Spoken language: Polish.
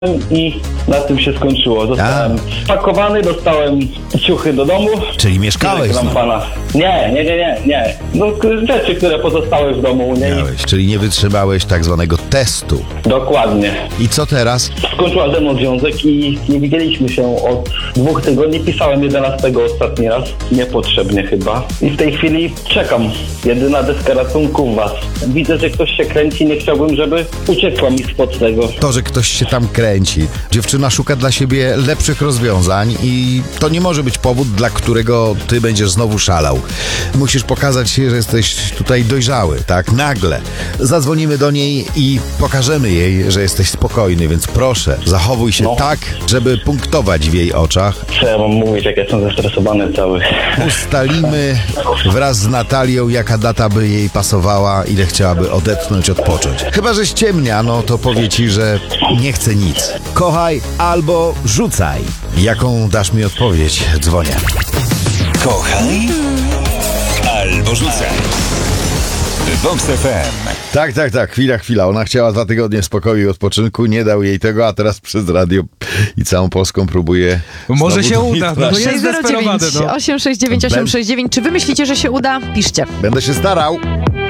i na tym się skończyło. Zostałem spakowany, dostałem ciuchy do domu. Czyli mieszkałeś z nim? Pana. Nie. No rzeczy, które pozostały w domu u niej. Czyli nie wytrzymałeś tak zwanego testu. Dokładnie. I co teraz? Skończyła ze mną związek i nie widzieliśmy się od 2 tygodni. Pisałem 11 ostatni raz. Niepotrzebnie chyba. I w tej chwili czekam. Jedyna deska ratunku w was. Widzę, że ktoś się kręci. Nie chciałbym, żeby uciekła mi spod tego. To, że ktoś się tam kręci. Dziewczyna szuka dla siebie lepszych rozwiązań i to nie może być powód, dla którego ty będziesz znowu szalał. Musisz pokazać się, że jesteś tutaj dojrzały, tak? Nagle. Zadzwonimy do niej i pokażemy jej, że jesteś spokojny, więc proszę, zachowuj się tak, żeby punktować w jej oczach. Co ja mam mówić, jak jestem zestresowany cały. Ustalimy wraz z Natalią, jaka data by jej pasowała, ile chciałaby odetchnąć, odpocząć. Chyba że ściemnia, no to powie ci, że nie chce nic. Kochaj albo rzucaj. Jaką dasz mi odpowiedź? Dzwonię. Kochaj albo rzucaj. Vox FM. Tak. Chwila. Ona chciała 2 tygodnie spokoju i odpoczynku, nie dał jej tego, a teraz przez radio i całą Polską próbuje. Może się uda, no to jest 609 desperowany, no. 869 869. Czy wy myślicie, że się uda? Piszcie. Będę się starał.